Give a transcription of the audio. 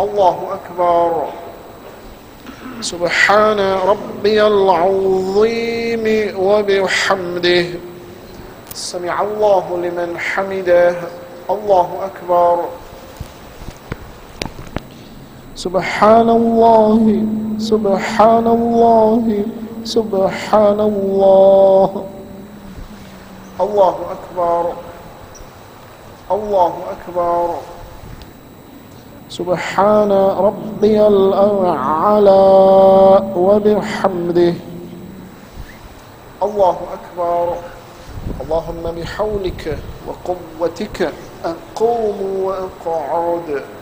الله أكبر. سبحان ربي العظيم وبحمده. سمع الله لمن حمده. الله أكبر. سبحان الله سبحان الله سبحان الله. الله أكبر. الله أكبر. سبحان ربي الأعلى وبحمده. الله أكبر. اللهم بحولك وقوتك أقوم وأقعد.